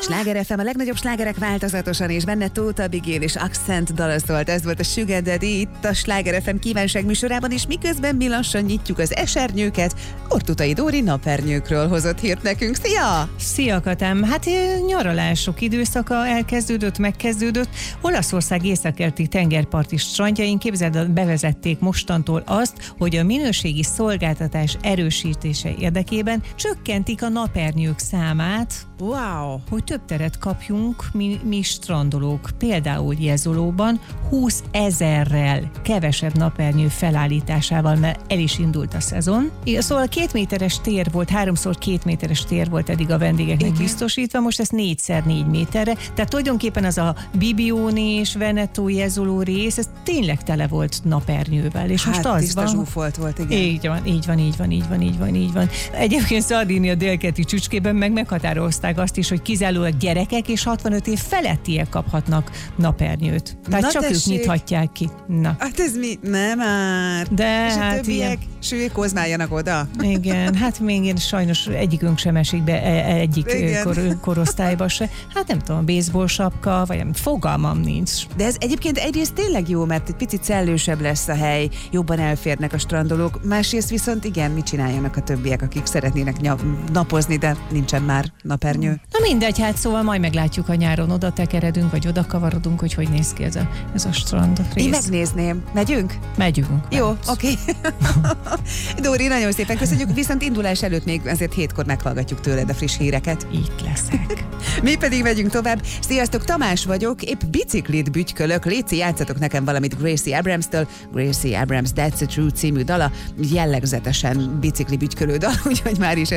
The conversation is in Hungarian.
Sláger FM, a legnagyobb slágerek változatosan, és benne Tóth Abigail és Accent dala szólt. Ez volt a Sugar Daddy itt a Sláger FM kívánság műsorában, és miközben mi lassan nyitjuk az esernyőket, Ortutai Dóri napernyőkről hozott hírt nekünk. Szia! Szia, Katám! Hát nyaralások időszaka megkezdődött. Olaszország északkeleti tengerparti strandjain, képzeld, bevezették mostantól azt, hogy a minőségi szolgáltatás erősítése érdekében csökkentik a napernyők számát, Wow! hogy több teret kapjunk mi strandolók. Például Jezolóban 20 000-rel kevesebb napernyő felállításával, mert el is indult a szezon. Szóval 2 méteres tér volt, 3x2 méteres tér volt eddig a vendégeknek biztosítva, most ez 4x4 méterre. Tehát tulajdonképpen az a Bibione és Veneto Jezoló rész, ez tényleg tele volt napernyővel. És most az tiszta van. zsúfolt volt, igen. Így van. Egyébként Szardínia délkeleti csücskében meghatározták azt is, hogy kizárólag gyerekek és 65 év felettiek kaphatnak napernyőt. Tehát csak ők nyithatják ki. Na. Hát ez mi? Nem már. De és hát a többiek kozmáljanak oda. Igen, hát még én sajnos egyikünk sem esik be egyik korosztályba se. Hát nem tudom, baseball sapka, vagy nem, fogalmam nincs. De ez egyébként egyrészt tényleg jó, mert egy picit szellősebb lesz a hely, jobban elférnek a strandolók, másrészt viszont igen, mit csináljanak a többiek, akik szeretnének napozni, de nincsen már napernyő. Na mindegy, hát szóval majd meglátjuk, a nyáron oda tekeredünk, vagy oda kavarodunk, hogy néz ki ez a strand rész. Én megnézném. Megyünk? Megyünk. Jó, oké. Dóri, nagyon szépen köszönjük, viszont indulás előtt még azért 7-kor meghallgatjuk tőled a friss híreket. Itt leszek. Mi pedig megyünk tovább. Sziasztok, Tamás vagyok, épp biciklit bütykölök, léci, játszatok nekem valamit Gracie Abrams-től. Gracie Abrams That's a True című dala, jellegzetesen bicikli bütykölő dal, úgyhogy már is